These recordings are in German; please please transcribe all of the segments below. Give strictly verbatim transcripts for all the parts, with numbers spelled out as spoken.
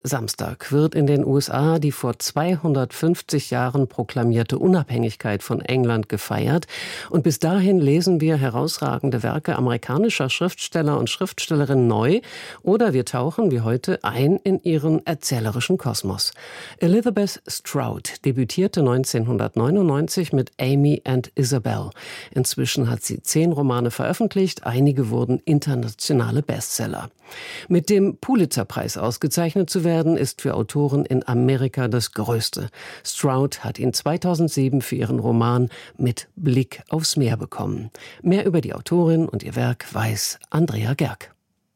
Samstag wird in den U S A die vor zweihundertfünfzig Jahren proklamierte Unabhängigkeit von England gefeiert. Und bis dahin lesen wir herausragende Werke amerikanischer Schriftsteller und Schriftstellerinnen neu oder wir tauchen wie heute ein in ihren erzählerischen Kosmos. Elizabeth Strout debütierte neunzehnhundertneunundneunzig mit Amy and Isabel. Inzwischen hat sie zehn Romane veröffentlicht, einige wurden internationale Bestseller. Mit dem Pulitzer-Preis ausgezeichnet zu werden, ist für Autoren in Amerika das Größte. Strout hat ihn zweitausendsieben für ihren Roman Mit Blick aufs Meer bekommen. Mehr über die Autorin und ihr Werk weiß Andrea Gerg.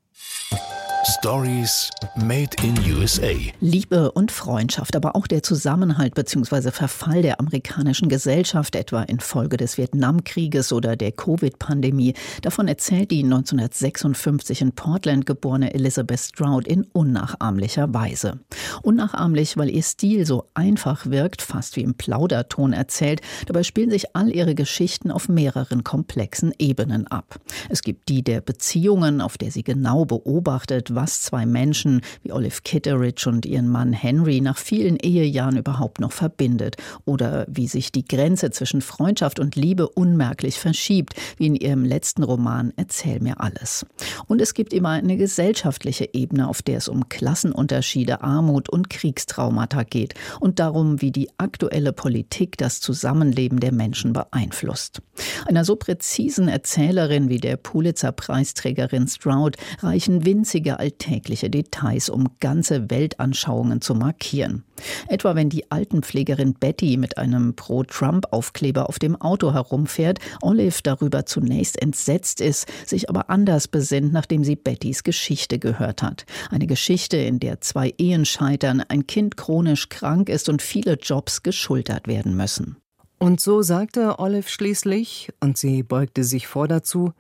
Stories made in U S A. Liebe und Freundschaft, aber auch der Zusammenhalt bzw. Verfall der amerikanischen Gesellschaft, etwa infolge des Vietnamkrieges oder der Covid-Pandemie. Davon erzählt die neunzehnhundertsechsundfünfzig in Portland geborene Elizabeth Strout in unnachahmlicher Weise. Unnachahmlich, weil ihr Stil so einfach wirkt, fast wie im Plauderton erzählt. Dabei spielen sich all ihre Geschichten auf mehreren komplexen Ebenen ab. Es gibt die der Beziehungen, auf der sie genau beobachtet, was zwei Menschen wie Olive Kitteridge und ihren Mann Henry nach vielen Ehejahren überhaupt noch verbindet. Oder wie sich die Grenze zwischen Freundschaft und Liebe unmerklich verschiebt, wie in ihrem letzten Roman Erzähl mir alles. Und es gibt immer eine gesellschaftliche Ebene, auf der es um Klassenunterschiede, Armut und Kriegstraumata geht und darum, wie die aktuelle Politik das Zusammenleben der Menschen beeinflusst. Einer so präzisen Erzählerin wie der Pulitzer-Preisträgerin Strout reichen winzige alltägliche Details, um ganze Weltanschauungen zu markieren. Etwa wenn die Altenpflegerin Betty mit einem Pro-Trump-Aufkleber auf dem Auto herumfährt, Olive darüber zunächst entsetzt ist, sich aber anders besinnt, nachdem sie Bettys Geschichte gehört hat. Eine Geschichte, in der zwei Ehen scheitern, ein Kind chronisch krank ist und viele Jobs geschultert werden müssen. Und so sagte Olive schließlich, und sie beugte sich vor dazu: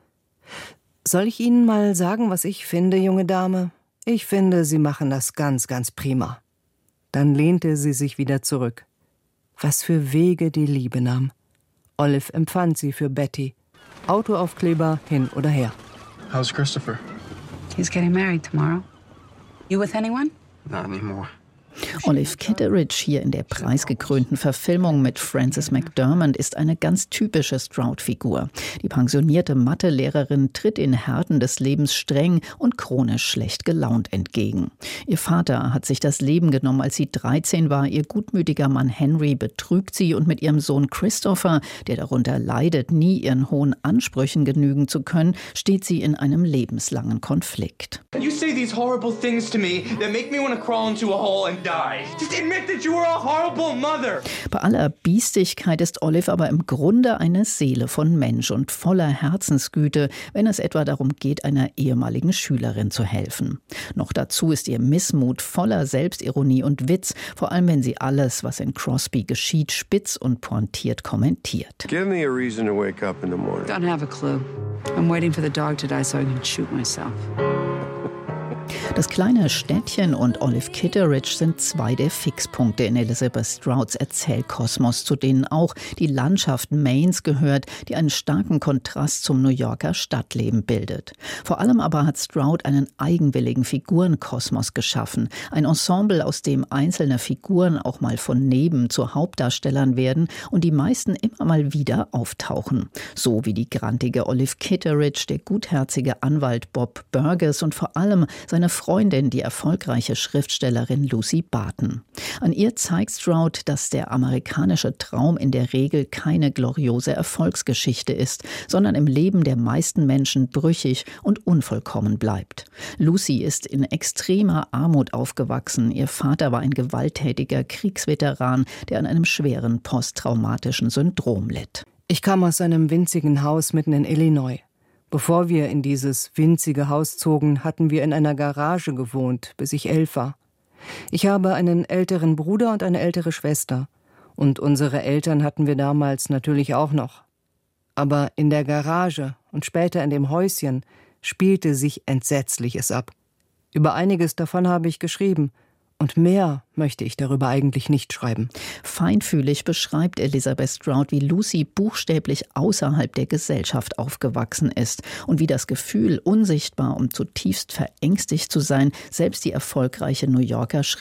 Soll ich Ihnen mal sagen, was ich finde, junge Dame? Ich finde, Sie machen das ganz, ganz prima. Dann lehnte sie sich wieder zurück. Was für Wege die Liebe nahm. Olive empfand sie für Betty. Autoaufkleber hin oder her. How's Christopher? He's getting married tomorrow. You with anyone? Not anymore. Olive Kitteridge hier in der preisgekrönten Verfilmung mit Frances McDormand ist eine ganz typische Strout-Figur. Die pensionierte Mathelehrerin tritt in Härten des Lebens streng und chronisch schlecht gelaunt entgegen. Ihr Vater hat sich das Leben genommen, als sie dreizehn war. Ihr gutmütiger Mann Henry betrügt sie und mit ihrem Sohn Christopher, der darunter leidet, nie ihren hohen Ansprüchen genügen zu können, steht sie in einem lebenslangen Konflikt. You say these horrible things to me that make me want to crawl into a hole and die. Just admit that you were a horrible mother. Bei aller Biestigkeit ist Olive aber im Grunde eine Seele von Mensch und voller Herzensgüte, wenn es etwa darum geht, einer ehemaligen Schülerin zu helfen. Noch dazu ist ihr Missmut voller Selbstironie und Witz, vor allem wenn sie alles, was in Crosby geschieht, spitz und pointiert kommentiert. Give me a reason to wake up in the morning. Don't have a clue. I'm waiting for the dog to die so I can shoot myself. Das kleine Städtchen und Olive Kitteridge sind zwei der Fixpunkte in Elizabeth Strouts Erzählkosmos, zu denen auch die Landschaft Maines gehört, die einen starken Kontrast zum New Yorker Stadtleben bildet. Vor allem aber hat Strout einen eigenwilligen Figurenkosmos geschaffen, ein Ensemble, aus dem einzelne Figuren auch mal von neben zu Hauptdarstellern werden und die meisten immer mal wieder auftauchen. So wie die grantige Olive Kitteridge, der gutherzige Anwalt Bob Burgess und vor allem seine Freundin, die erfolgreiche Schriftstellerin Lucy Barton. An ihr zeigt Strout, dass der amerikanische Traum in der Regel keine gloriose Erfolgsgeschichte ist, sondern im Leben der meisten Menschen brüchig und unvollkommen bleibt. Lucy ist in extremer Armut aufgewachsen. Ihr Vater war ein gewalttätiger Kriegsveteran, der an einem schweren posttraumatischen Syndrom litt. Ich kam aus einem winzigen Haus mitten in Illinois. Bevor wir in dieses winzige Haus zogen, hatten wir in einer Garage gewohnt, bis ich elf war. Ich habe einen älteren Bruder und eine ältere Schwester. Und unsere Eltern hatten wir damals natürlich auch noch. Aber in der Garage und später in dem Häuschen spielte sich Entsetzliches ab. Über einiges davon habe ich geschrieben. Und mehr möchte ich darüber eigentlich nicht schreiben. Feinfühlig beschreibt Elizabeth Strout, wie Lucy buchstäblich außerhalb der Gesellschaft aufgewachsen ist und wie das Gefühl, unsichtbar und zutiefst verängstigt zu sein, selbst die erfolgreiche New Yorker Schriftstellerin